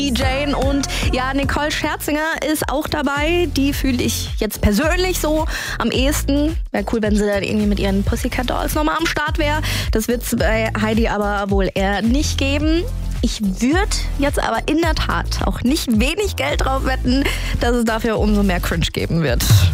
Jane und ja, Nicole Scherzinger ist auch dabei. Die fühle ich jetzt persönlich so am ehesten. Wäre cool, wenn sie dann irgendwie mit ihren Pussycat Dolls nochmal am Start wäre. Das wird es bei Heidi aber wohl eher nicht geben. Ich würde jetzt aber in der Tat auch nicht wenig Geld drauf wetten, dass es dafür umso mehr Cringe geben wird.